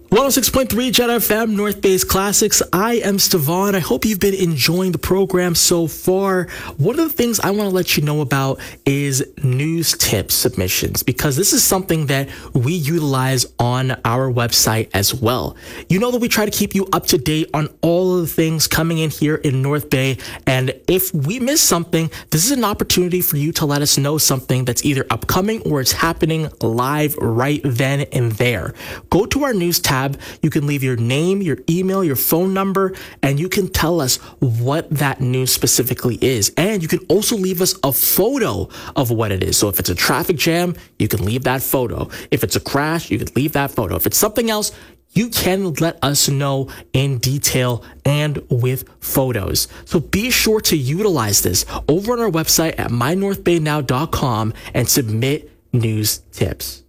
106.3 Jet FM, North Bay's Classics. I am Stevan. I hope you've been enjoying the program so far. One of the things I want to let you know about is news tip submissions, because this is something that we utilize on our website as well. You know that we try to keep you up to date on all of the things coming in here in North Bay. And if we miss something, this is an opportunity for you to let us know something that's either upcoming or it's happening live right then and there. Go to our news tab. You can leave your name, your email, your phone number, and you can tell us what that news specifically is. And you can also leave us a photo of what it is. So if it's a traffic jam, you can leave that photo. If it's a crash, you can leave that photo. If it's something else, you can let us know in detail and with photos. So be sure to utilize this over on our website at mynorthbaynow.com and submit news tips.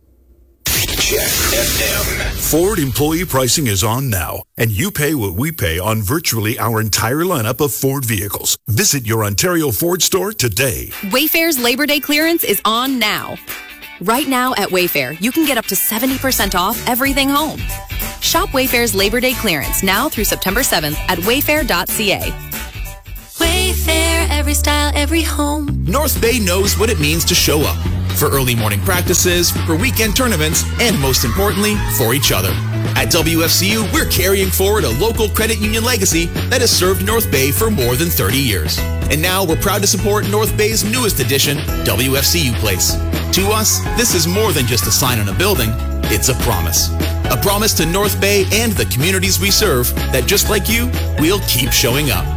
Jet FM. Ford employee pricing is on now, and you pay what we pay on virtually our entire lineup of Ford vehicles. Visit your Ontario Ford store today. Wayfair's Labor Day clearance is on now. Right now at Wayfair, you can get up to 70% off everything home. Shop Wayfair's Labor Day clearance now through September 7th at wayfair.ca. Wayfair, every style, every home. North Bay knows what it means to show up. For early morning practices, for weekend tournaments, and most importantly, for each other. At WFCU, we're carrying forward a local credit union legacy that has served North Bay for more than 30 years. And now we're proud to support North Bay's newest addition, WFCU Place. To us, this is more than just a sign on a building. It's a promise. A promise to North Bay and the communities we serve that just like you, we'll keep showing up.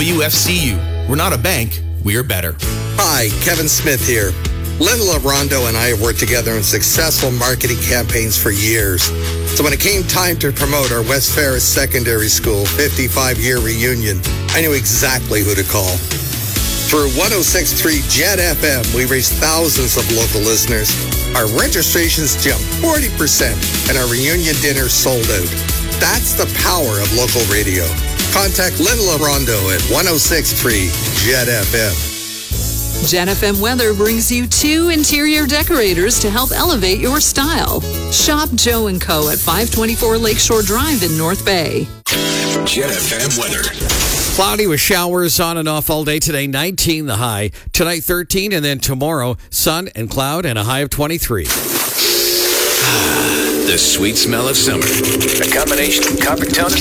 WFCU. We're not a bank, we're better. Hi, Kevin Smith here. Linda LaRondo and I have worked together in successful marketing campaigns for years. So when it came time to promote our West Ferris Secondary School 55-year reunion, I knew exactly who to call. Through 106.3 Jet FM, we reached thousands of local listeners. Our registrations jumped 40%, and our reunion dinner sold out. That's the power of local radio. Contact Linda LaRondo at 106.3 Jet FM. Jet FM Weather brings you 2 interior decorators to help elevate your style. Shop Joe & Co. at 524 Lakeshore Drive in North Bay. Jet FM weather. Cloudy with showers on and off all day today, 19 the high. Tonight 13, and then tomorrow sun and cloud and a high of 23. The sweet smell of summer. A combination of Coppertown